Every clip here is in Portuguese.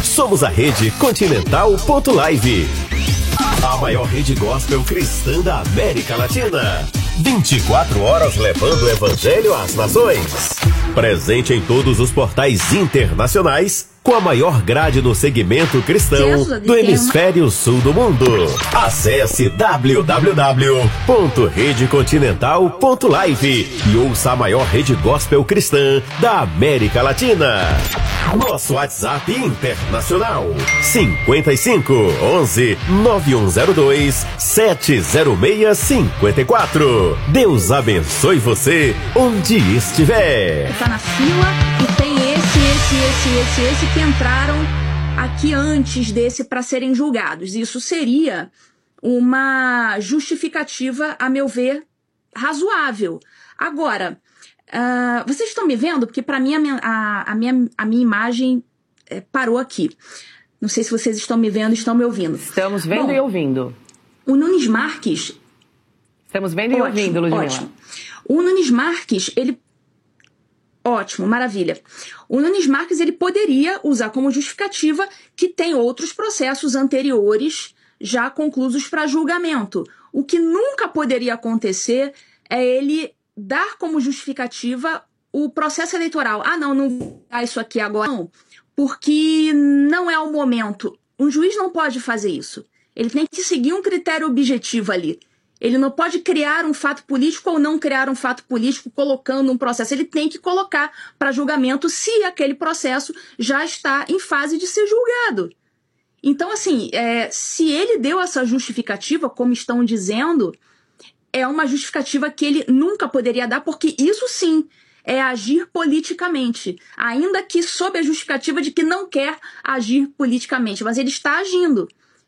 Somos a rede Continental.live, a maior rede gospel cristã da América Latina. 24 horas levando o evangelho às nações. Presente em todos os portais internacionais, com a maior grade no segmento cristão do hemisfério sul do mundo. Acesse www.redecontinental.live e ouça a maior rede gospel cristã da América Latina. Nosso WhatsApp internacional 55 11 9102 70654. Deus abençoe você onde estiver. Tá na fila e tem esse que entraram aqui antes desse para serem julgados. Isso seria uma justificativa, a meu ver, razoável. Agora, vocês estão me vendo? Porque para mim a minha imagem parou aqui. Não sei se vocês estão me vendo, estão me ouvindo. Estamos vendo e ouvindo. O Nunes Marques... Estamos vendo e ouvindo, Ludmila. Ótimo. O Nunes Marques, ele... Ótimo, maravilha. O Nunes Marques, ele poderia usar como justificativa que tem outros processos anteriores já conclusos para julgamento. O que nunca poderia acontecer é ele dar como justificativa o processo eleitoral. Não vou dar isso aqui agora, não, porque não é o momento. Um juiz não pode fazer isso. Ele tem que seguir um critério objetivo ali. Ele não pode criar um fato político ou não criar um fato político colocando um processo. Ele tem que colocar para julgamento se aquele processo já está em fase de ser julgado. Então, assim, se ele deu essa justificativa, como estão dizendo, é uma justificativa que ele nunca poderia dar, porque isso sim é agir politicamente, ainda que sob a justificativa de que não quer agir politicamente, mas ele está agindo.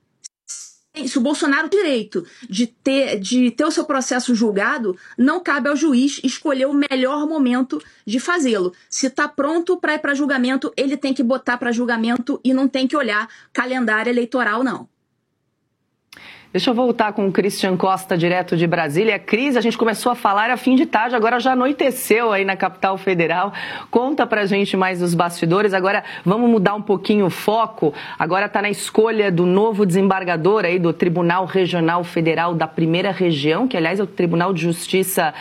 Se o Bolsonaro tem direito de ter o seu processo julgado, não cabe ao juiz escolher o melhor momento de fazê-lo. Se está pronto para ir para julgamento, ele tem que botar para julgamento e não tem que olhar calendário eleitoral, não. Deixa eu voltar com o Christian Costa, direto de Brasília. Cris, a gente começou a falar, era fim de tarde, agora já anoiteceu aí na capital federal. Conta pra gente mais dos bastidores. Agora vamos mudar um pouquinho o foco. Agora está na escolha do novo desembargador aí do Tribunal Regional Federal da Primeira Região, que aliás é o Tribunal de Justiça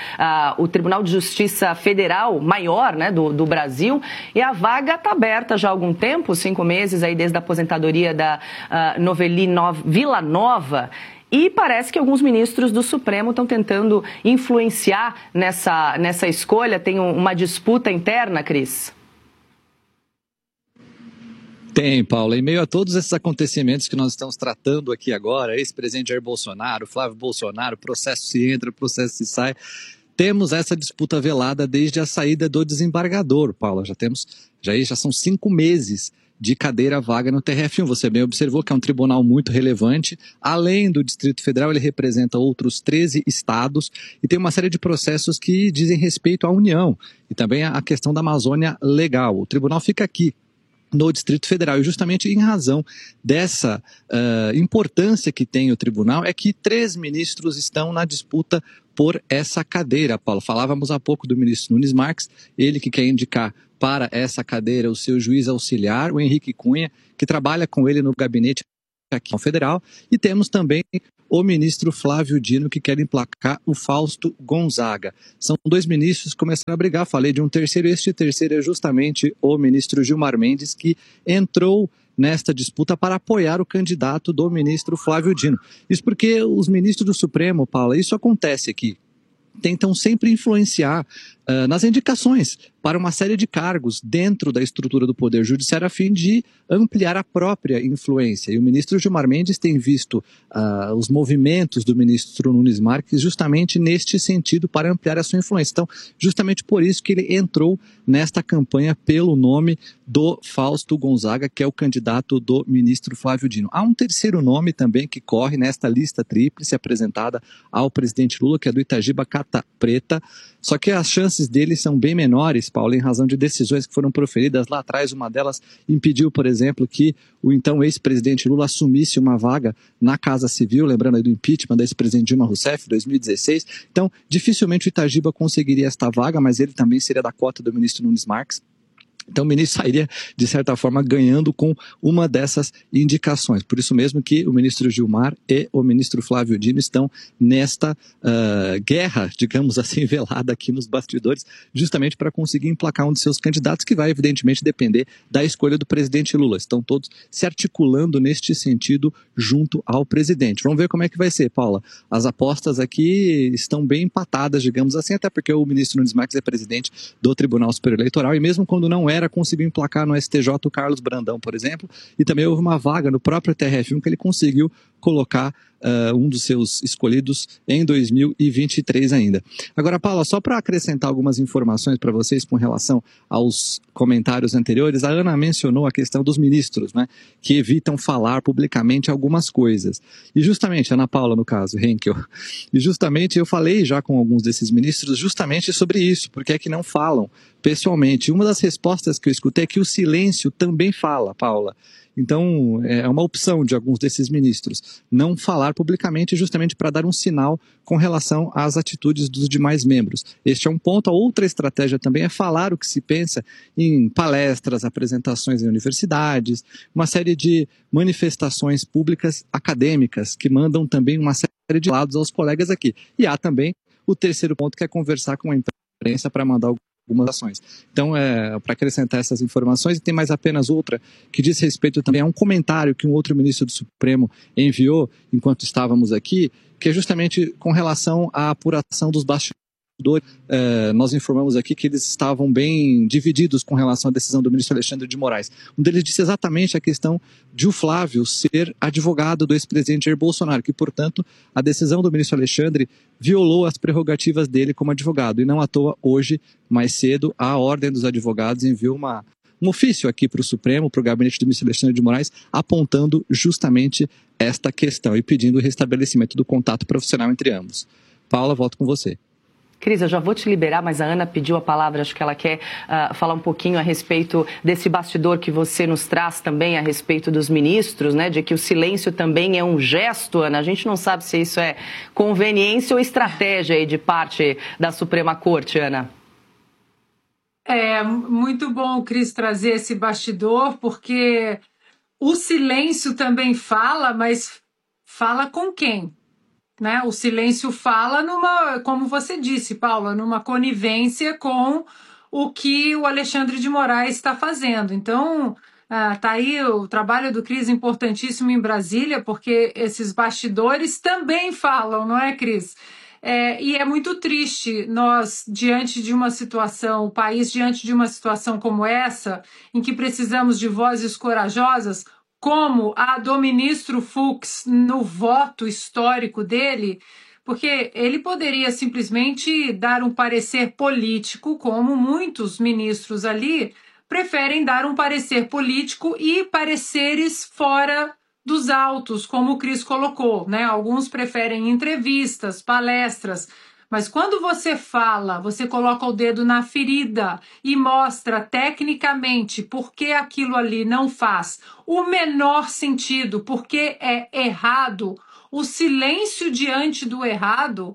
Federal maior, né, do Brasil. E a vaga está aberta já há algum tempo, 5 meses aí desde a aposentadoria da Noveli Villanova. E parece que alguns ministros do Supremo estão tentando influenciar nessa escolha. Tem uma disputa interna, Cris? Tem, Paula. Em meio a todos esses acontecimentos que nós estamos tratando aqui agora, ex-presidente Jair Bolsonaro, Flávio Bolsonaro, processo se entra, processo se sai, temos essa disputa velada desde a saída do desembargador, Paula. Já são 5 meses de cadeira vaga no TRF1. Você bem observou que é um tribunal muito relevante. Além do Distrito Federal, ele representa outros 13 estados e tem uma série de processos que dizem respeito à União e também à questão da Amazônia Legal. O tribunal fica aqui no Distrito Federal e justamente em razão dessa importância que tem o tribunal é que 3 ministros estão na disputa por essa cadeira, Paulo. Falávamos há pouco do ministro Nunes Marques, ele que quer indicar para essa cadeira o seu juiz auxiliar, o Henrique Cunha, que trabalha com ele no gabinete aqui no Federal, e temos também o ministro Flávio Dino, que quer emplacar o Fausto Gonzaga. São 2 ministros que começaram a brigar, falei de um terceiro, este terceiro é justamente o ministro Gilmar Mendes, que entrou nesta disputa para apoiar o candidato do ministro Flávio Dino. Isso porque os ministros do Supremo, Paula, isso acontece aqui, tentam sempre influenciar nas indicações para uma série de cargos dentro da estrutura do Poder Judiciário a fim de ampliar a própria influência. E o ministro Gilmar Mendes tem visto os movimentos do ministro Nunes Marques justamente neste sentido para ampliar a sua influência. Então, justamente por isso que ele entrou nesta campanha pelo nome do Fausto Gonzaga, que é o candidato do ministro Flávio Dino. Há um terceiro nome também que corre nesta lista tríplice apresentada ao presidente Lula, que é do Itagiba Carta Preta, só que as chances dele são bem menores, Paulo, em razão de decisões que foram proferidas lá atrás. Uma delas impediu, por exemplo, que o então ex-presidente Lula assumisse uma vaga na Casa Civil, lembrando aí do impeachment da ex-presidente Dilma Rousseff, em 2016. Então, dificilmente o Itagiba conseguiria esta vaga, mas ele também seria da cota do ministro Nunes Marques. Então o ministro sairia, de certa forma, ganhando com uma dessas indicações. Por isso mesmo que o ministro Gilmar e o ministro Flávio Dino estão nesta guerra, digamos assim, velada aqui nos bastidores, justamente para conseguir emplacar um de seus candidatos, que vai, evidentemente, depender da escolha do presidente Lula. Estão todos se articulando neste sentido junto ao presidente. Vamos ver como é que vai ser, Paula. As apostas aqui estão bem empatadas, digamos assim, até porque o ministro Nunes Marques é presidente do Tribunal Superior Eleitoral e mesmo quando não era, conseguiu emplacar no STJ o Carlos Brandão, por exemplo, e também houve uma vaga no próprio TRF1 que ele conseguiu colocar um dos seus escolhidos em 2023 ainda. Agora, Paula, só para acrescentar algumas informações para vocês com relação aos comentários anteriores, a Ana mencionou a questão dos ministros, né, que evitam falar publicamente algumas coisas. E justamente, Ana Paula, no caso, Henkel, e justamente eu falei já com alguns desses ministros justamente sobre isso, porque é que não falam pessoalmente. Uma das respostas que eu escutei é que o silêncio também fala, Paula. Então, é uma opção de alguns desses ministros não falar publicamente justamente para dar um sinal com relação às atitudes dos demais membros. Este é um ponto. A outra estratégia também é falar o que se pensa em palestras, apresentações em universidades, uma série de manifestações públicas acadêmicas que mandam também uma série de lados aos colegas aqui. E há também o terceiro ponto, que é conversar com a imprensa para mandar algumas ações. Então, para acrescentar essas informações, e tem mais apenas outra que diz respeito também a um comentário que um outro ministro do Supremo enviou enquanto estávamos aqui, que é justamente com relação à apuração dos bastidores. Nós informamos aqui que eles estavam bem divididos com relação à decisão do ministro Alexandre de Moraes. Um deles disse exatamente a questão de o Flávio ser advogado do ex-presidente Jair Bolsonaro, que, portanto, a decisão do ministro Alexandre violou as prerrogativas dele como advogado. E não à toa, hoje, mais cedo, a Ordem dos Advogados enviou um ofício aqui para o Supremo, para o gabinete do ministro Alexandre de Moraes, apontando justamente esta questão e pedindo o restabelecimento do contato profissional entre ambos. Paula, volto com você. Cris, eu já vou te liberar, mas a Ana pediu a palavra, acho que ela quer falar um pouquinho a respeito desse bastidor que você nos traz também a respeito dos ministros, né, de que o silêncio também é um gesto, Ana. A gente não sabe se isso é conveniência ou estratégia aí de parte da Suprema Corte, Ana. É muito bom, Cris, trazer esse bastidor, porque o silêncio também fala, mas fala com quem? Né? O silêncio fala como você disse, Paula, numa conivência com o que o Alexandre de Moraes está fazendo. Então, tá aí o trabalho do Cris importantíssimo em Brasília, porque esses bastidores também falam, não é, Cris? E é muito triste nós, diante de uma situação, o país diante de uma situação como essa, em que precisamos de vozes corajosas, como a do ministro Fux no voto histórico dele, porque ele poderia simplesmente dar um parecer político, como muitos ministros ali preferem dar um parecer político e pareceres fora dos autos, como o Cris colocou, né? Alguns preferem entrevistas, palestras, mas quando você fala, você coloca o dedo na ferida e mostra tecnicamente por que aquilo ali não faz o menor sentido, porque é errado, o silêncio diante do errado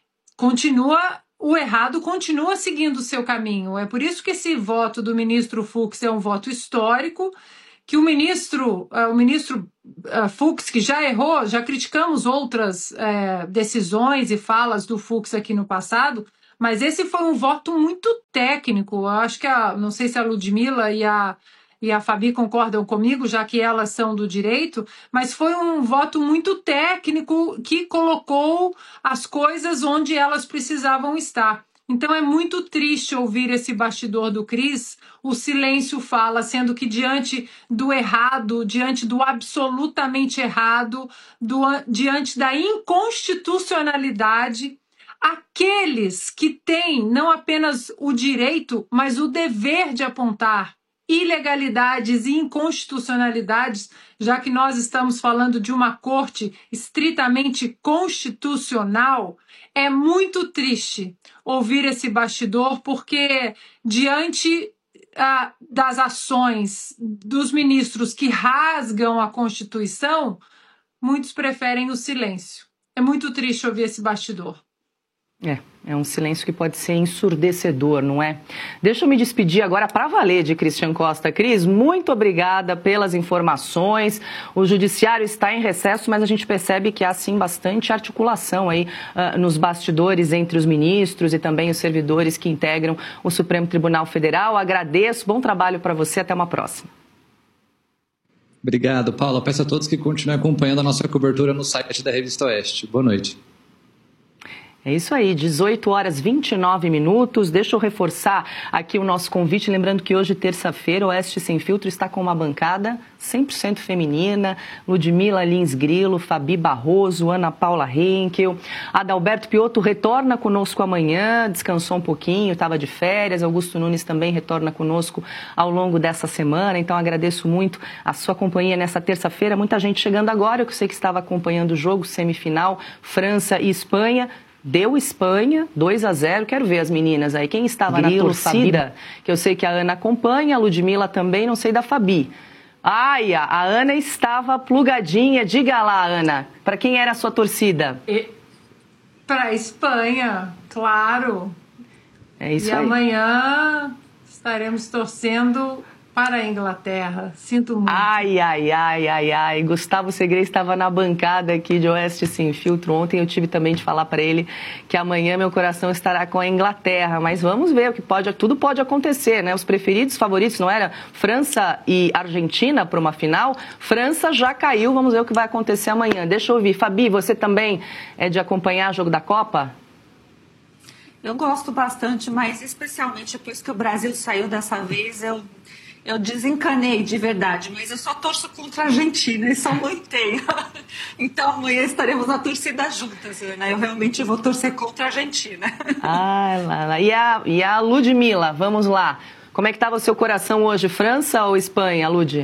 o errado continua seguindo o seu caminho. É por isso que esse voto do ministro Fux é um voto histórico, que o ministro Fux, que já errou, já criticamos outras decisões e falas do Fux aqui no passado, mas esse foi um voto muito técnico. Eu acho que não sei se a Ludmila e a Fabi concordam comigo, já que elas são do direito, mas foi um voto muito técnico que colocou as coisas onde elas precisavam estar. Então é muito triste ouvir esse bastidor do Cris, o silêncio fala, sendo que diante do errado, diante do absolutamente errado, diante da inconstitucionalidade, aqueles que têm não apenas o direito, mas o dever de apontar ilegalidades e inconstitucionalidades, já que nós estamos falando de uma corte estritamente constitucional, é muito triste ouvir esse bastidor, porque diante das ações dos ministros que rasgam a Constituição, muitos preferem o silêncio. É muito triste ouvir esse bastidor. É um silêncio que pode ser ensurdecedor, não é? Deixa eu me despedir agora para valer de Christian Costa. Cris, muito obrigada pelas informações. O judiciário está em recesso, mas a gente percebe que há, sim, bastante articulação aí nos bastidores entre os ministros e também os servidores que integram o Supremo Tribunal Federal. Agradeço, bom trabalho para você, até uma próxima. Obrigado, Paula. Peço a todos que continuem acompanhando a nossa cobertura no site da Revista Oeste. Boa noite. É isso aí, 18h29. Deixa eu reforçar aqui o nosso convite, lembrando que hoje, terça-feira, o Oeste Sem Filtro está com uma bancada 100% feminina, Ludmila Lins Grilo, Fabi Barroso, Ana Paula Henkel, Adalberto Piotto retorna conosco amanhã, descansou um pouquinho, estava de férias, Augusto Nunes também retorna conosco ao longo dessa semana, então agradeço muito a sua companhia nessa terça-feira, muita gente chegando agora, eu sei que estava acompanhando o jogo semifinal, França e Espanha. Deu Espanha, 2-0, quero ver as meninas aí. Quem estava na torcida, que eu sei que a Ana acompanha, a Ludmila também, não sei da Fabi. Ai, a Ana estava plugadinha, diga lá, Ana, para quem era a sua torcida? Para a Espanha, claro. É isso aí. E amanhã estaremos torcendo para a Inglaterra. Sinto muito. Ai. Gustavo Segre estava na bancada aqui de Oeste Sem Filtro. Ontem eu tive também de falar para ele que amanhã meu coração estará com a Inglaterra. Mas vamos ver o que tudo pode acontecer, né? Os preferidos, favoritos, não era França e Argentina para uma final? França já caiu, vamos ver o que vai acontecer amanhã. Deixa eu ouvir. Fabi, você também é de acompanhar o jogo da Copa? Eu gosto bastante, mas especialmente depois que o Brasil saiu dessa vez, eu desencanei de verdade, mas eu só torço contra a Argentina, isso eu não tenho. Então amanhã estaremos na torcida juntas, né? Eu realmente vou torcer contra a Argentina. E a Ludmila, vamos lá. Como é que estava o seu coração hoje, França ou Espanha, Lud?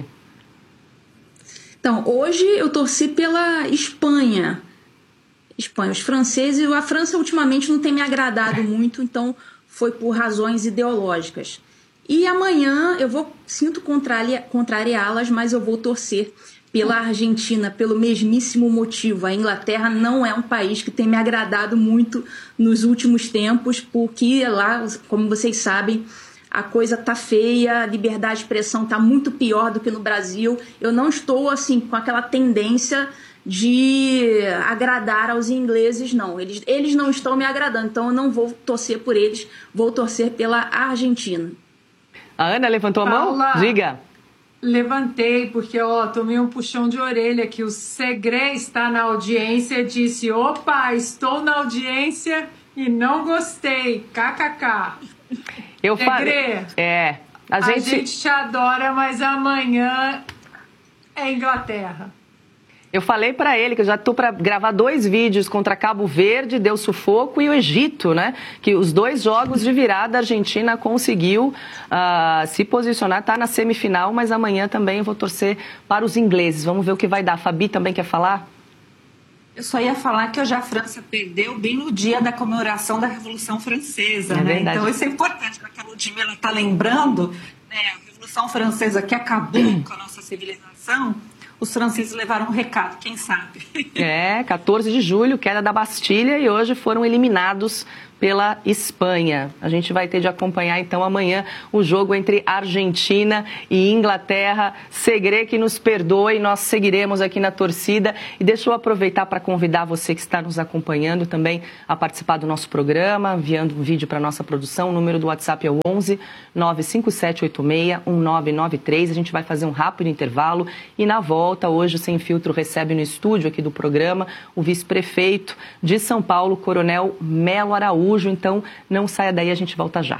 Então, hoje eu torci pela Espanha. Os franceses, a França ultimamente não tem me agradado muito, então foi por razões ideológicas. E amanhã sinto contrariá-las, mas eu vou torcer pela Argentina, pelo mesmíssimo motivo. A Inglaterra não é um país que tem me agradado muito nos últimos tempos, porque lá, como vocês sabem, a coisa tá feia, a liberdade de expressão tá muito pior do que no Brasil. Eu não estou assim com aquela tendência de agradar aos ingleses, não. Eles não estão me agradando, então eu não vou torcer por eles, vou torcer pela Argentina. A Ana levantou a mão? Diga. Levantei, porque tomei um puxão de orelha que o Segre está na audiência, disse, opa, estou na audiência e não gostei, kkk. Eu falei. A gente te adora, mas amanhã é Inglaterra. Eu falei para ele que eu já estou para gravar 2 vídeos contra Cabo Verde, deu sufoco, e o Egito, né? Que os 2 jogos de virada a Argentina conseguiu se posicionar, está na semifinal, mas amanhã também vou torcer para os ingleses. Vamos ver o que vai dar. A Fabi também quer falar? Eu só ia falar que hoje a França perdeu bem no dia da comemoração da Revolução Francesa, né? Verdade. Então isso é importante, porque a Ludmila está lembrando, né? A Revolução Francesa que acabou com a nossa civilização. Os franceses levaram um recado, quem sabe? 14 de julho, queda da Bastilha, e hoje foram eliminados pela Espanha. A gente vai ter de acompanhar, então, amanhã o jogo entre Argentina e Inglaterra. Segre que nos perdoe, nós seguiremos aqui na torcida. E deixa eu aproveitar para convidar você que está nos acompanhando também a participar do nosso programa, enviando um vídeo para a nossa produção. O número do WhatsApp é o 11 95786 1993. A gente vai fazer um rápido intervalo e, na volta, hoje o Sem Filtro recebe no estúdio aqui do programa o vice-prefeito de São Paulo, Coronel Melo Araújo. Então, não saia daí, a gente volta já.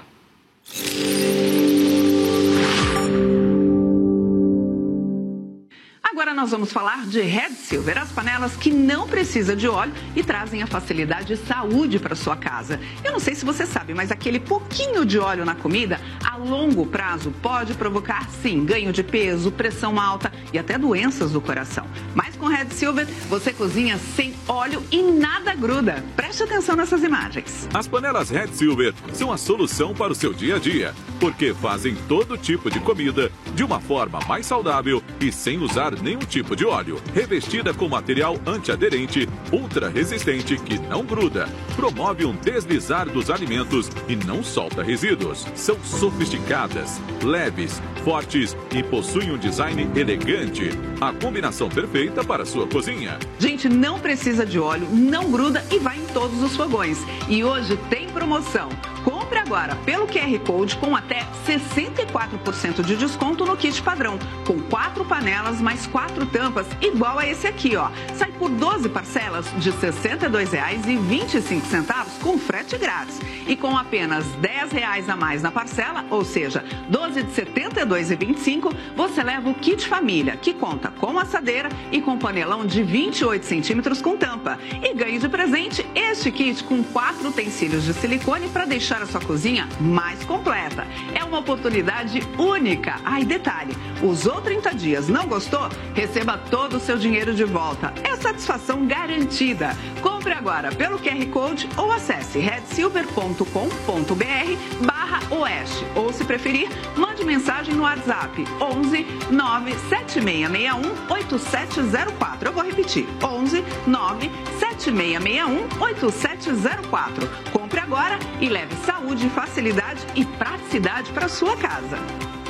Agora nós vamos falar de Red Silver, as panelas que não precisam de óleo e trazem a facilidade e saúde para sua casa. Eu não sei se você sabe, mas aquele pouquinho de óleo na comida, a longo prazo, pode provocar, sim, ganho de peso, pressão alta e até doenças do coração. Mas com Red Silver, você cozinha sem óleo e nada gruda. Preste atenção nessas imagens. As panelas Red Silver são a solução para o seu dia a dia, porque fazem todo tipo de comida de uma forma mais saudável e sem usar nenhum tipo de óleo. Revestida com material antiaderente, ultra resistente que não gruda. Promove um deslizar dos alimentos e não solta resíduos. São sofisticadas, leves, fortes e possuem um design elegante. A combinação perfeita para a sua cozinha. Gente, não precisa de óleo, não gruda e vai em todos os fogões. E hoje tem promoção. Compre agora pelo QR Code com até 64% de desconto no kit padrão, com 4 panelas mais 4 tampas, igual a esse aqui, ó. Sai por 12 parcelas de R$ 62,25 com frete grátis. E com apenas R$ 10 a mais na parcela, ou seja, 12 de R$ 72,25, você leva o kit família, que conta com assadeira e com panelão de 28 centímetros com tampa. E ganhe de presente este kit com 4 utensílios de silicone para deixar a sua cozinha mais completa. É uma oportunidade única. Ah, e detalhe, usou 30 dias, não gostou? Receba todo o seu dinheiro de volta. É satisfação garantida. Compre agora pelo QR Code ou acesse redsilver.com.br/oeste. Ou, se preferir, mande mensagem no WhatsApp 11 97661 8704. Eu vou repetir, 11 97661 8704. Compre agora e leve saúde, facilidade e praticidade para sua casa.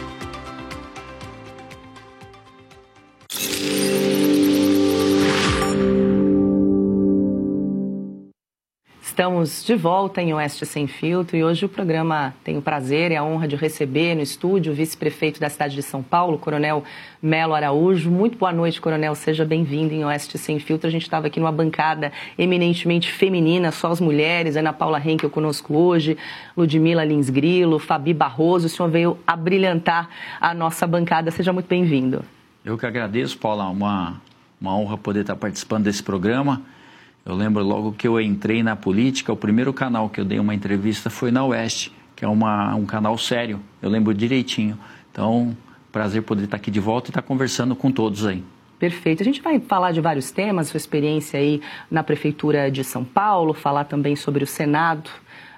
Estamos de volta em Oeste Sem Filtro e hoje o programa tem o prazer e a honra de receber no estúdio o vice-prefeito da cidade de São Paulo, Coronel Melo Araújo. Muito boa noite, Coronel. Seja bem-vindo em Oeste Sem Filtro. A gente estava aqui numa bancada eminentemente feminina, só as mulheres. Ana Paula Henkel conosco hoje, Ludmila Lins Grilo, Fabi Barroso. O senhor veio abrilhantar a nossa bancada. Seja muito bem-vindo. Eu que agradeço, Paula. Uma honra poder estar participando desse programa. Eu lembro logo que eu entrei na política, o primeiro canal que eu dei uma entrevista foi na Oeste, que é um canal sério, eu lembro direitinho. Então, prazer poder estar aqui de volta e estar conversando com todos aí. Perfeito. A gente vai falar de vários temas, sua experiência aí na Prefeitura de São Paulo, falar também sobre o Senado,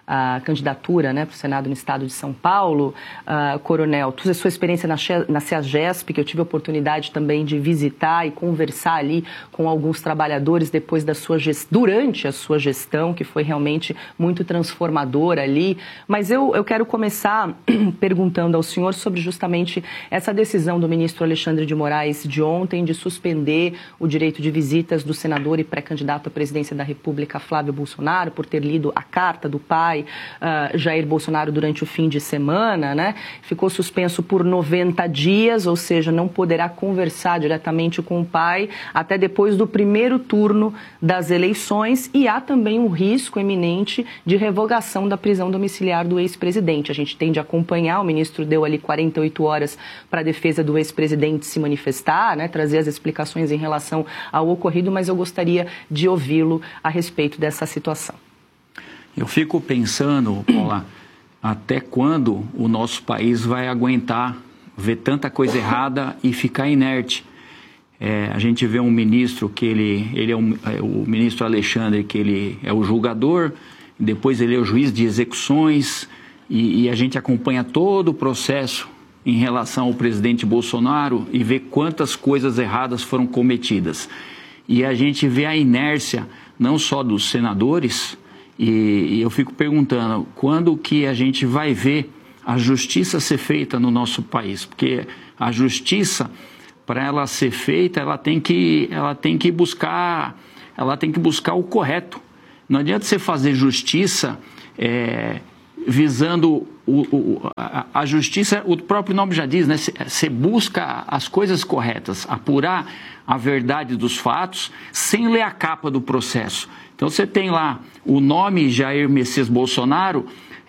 a candidatura, né, para o Senado no estado de São Paulo. Coronel, sua experiência na CEAGESP, que eu tive a oportunidade também de visitar e conversar ali com alguns trabalhadores depois da durante a sua gestão, que foi realmente muito transformadora ali. Mas eu quero começar perguntando ao senhor sobre justamente essa decisão do ministro Alexandre de Moraes de ontem de suspender o direito de visitas do senador e pré-candidato à presidência da República, Flávio Bolsonaro, por ter lido a carta do pai Jair Bolsonaro durante o fim de semana, né? Ficou suspenso por 90 dias, ou seja, não poderá conversar diretamente com o pai até depois do primeiro turno das eleições, e há também um risco eminente de revogação da prisão domiciliar do ex-presidente. A gente tem de acompanhar, o ministro deu ali 48 horas para a defesa do ex-presidente se manifestar, né? Trazer as explicações em relação ao ocorrido, mas eu gostaria de ouvi-lo a respeito dessa situação. Eu fico pensando, Paula, até quando o nosso país vai aguentar ver tanta coisa errada e ficar inerte. A gente vê um ministro que ele é o ministro Alexandre, que ele é o julgador, depois ele é o juiz de execuções, e a gente acompanha todo o processo em relação ao presidente Bolsonaro e vê quantas coisas erradas foram cometidas. E a gente vê a inércia não só dos senadores. E eu fico perguntando, quando que a gente vai ver a justiça ser feita no nosso país? Porque a justiça, para ela ser feita, ela tem que buscar o correto. Não adianta você fazer justiça visando a justiça, o próprio nome já diz, né? Você busca as coisas corretas, apurar a verdade dos fatos sem ler a capa do processo. Então você tem lá o nome Jair Messias Bolsonaro